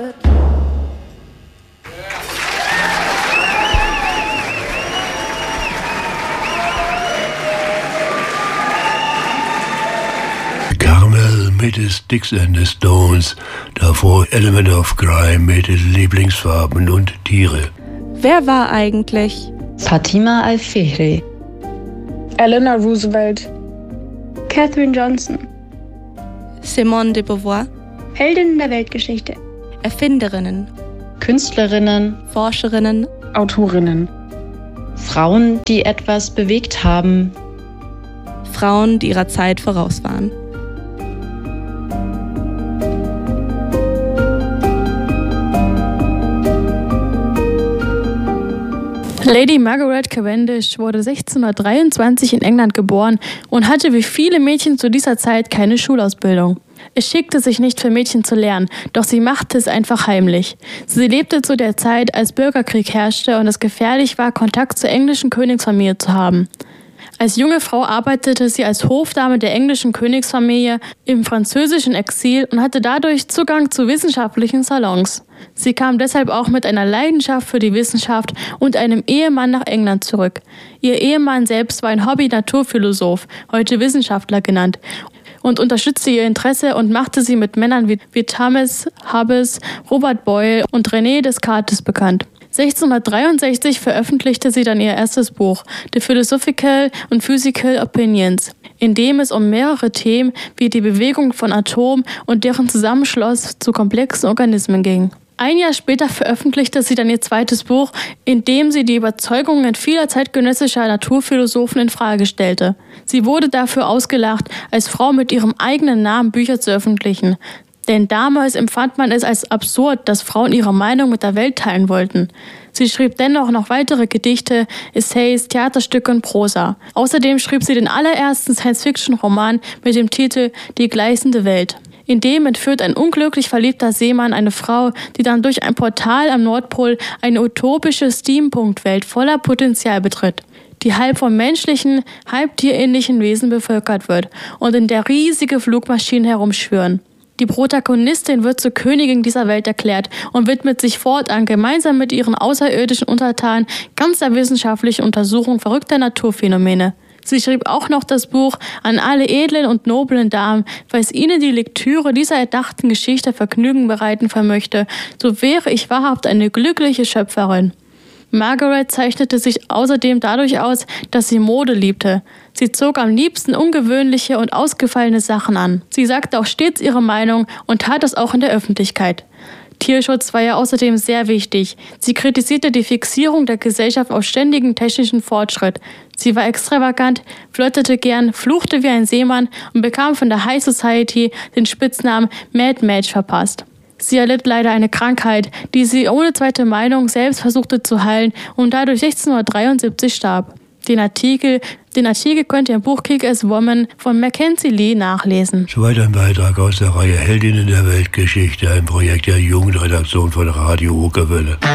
Carmel mit Sticks and the Stones, davor Element of Crime mit Lieblingsfarben und Tiere. Wer war eigentlich Fatima Al-Fihri, Eleanor Roosevelt, Katherine Johnson, Simone de Beauvoir? Heldinnen der Weltgeschichte, Erfinderinnen, Künstlerinnen, Forscherinnen, Autorinnen, Frauen, die etwas bewegt haben, Frauen, die ihrer Zeit voraus waren. Lady Margaret Cavendish wurde 1623 in England geboren und hatte wie viele Mädchen zu dieser Zeit keine Schulausbildung. Es schickte sich nicht für Mädchen zu lernen, doch sie machte es einfach heimlich. Sie lebte zu der Zeit, als Bürgerkrieg herrschte und es gefährlich war, Kontakt zur englischen Königsfamilie zu haben. Als junge Frau arbeitete sie als Hofdame der englischen Königsfamilie im französischen Exil und hatte dadurch Zugang zu wissenschaftlichen Salons. Sie kam deshalb auch mit einer Leidenschaft für die Wissenschaft und einem Ehemann nach England zurück. Ihr Ehemann selbst war ein Hobby-Naturphilosoph, heute Wissenschaftler genannt, und unterstützte ihr Interesse und machte sie mit Männern wie Thomas Hobbes, Robert Boyle und René Descartes bekannt. 1663 veröffentlichte sie dann ihr erstes Buch, The Philosophical and Physical Opinions, in dem es um mehrere Themen wie die Bewegung von Atomen und deren Zusammenschluss zu komplexen Organismen ging. Ein Jahr später veröffentlichte sie dann ihr zweites Buch, in dem sie die Überzeugungen vieler zeitgenössischer Naturphilosophen in Frage stellte. Sie wurde dafür ausgelacht, als Frau mit ihrem eigenen Namen Bücher zu veröffentlichen. Denn damals empfand man es als absurd, dass Frauen ihre Meinung mit der Welt teilen wollten. Sie schrieb dennoch noch weitere Gedichte, Essays, Theaterstücke und Prosa. Außerdem schrieb sie den allerersten Science-Fiction-Roman mit dem Titel Die gleißende Welt. In dem entführt ein unglücklich verliebter Seemann eine Frau, die dann durch ein Portal am Nordpol eine utopische Steampunk-Welt voller Potenzial betritt, die halb von menschlichen, halb tierähnlichen Wesen bevölkert wird und in der riesige Flugmaschinen herumschwirren. Die Protagonistin wird zur Königin dieser Welt erklärt und widmet sich fortan gemeinsam mit ihren außerirdischen Untertanen ganz der wissenschaftlichen Untersuchung verrückter Naturphänomene. Sie schrieb auch noch das Buch an alle edlen und noblen Damen, falls ihnen die Lektüre dieser erdachten Geschichte Vergnügen bereiten vermöchte, so wäre ich wahrhaft eine glückliche Schöpferin. Margaret zeichnete sich außerdem dadurch aus, dass sie Mode liebte. Sie zog am liebsten ungewöhnliche und ausgefallene Sachen an. Sie sagte auch stets ihre Meinung und tat das auch in der Öffentlichkeit. Tierschutz war ihr außerdem sehr wichtig. Sie kritisierte die Fixierung der Gesellschaft auf ständigen technischen Fortschritt. Sie war extravagant, flirtete gern, fluchte wie ein Seemann und bekam von der High Society den Spitznamen Mad Match verpasst. Sie erlitt leider eine Krankheit, die sie ohne zweite Meinung selbst versuchte zu heilen und dadurch 1673 starb. Den Artikel könnt ihr im Buch Kick-Ass Woman von Mackenzie Lee nachlesen. Soweit ein Beitrag aus der Reihe Heldinnen der Weltgeschichte, ein Projekt der Jugendredaktion von Radio Okerwelle.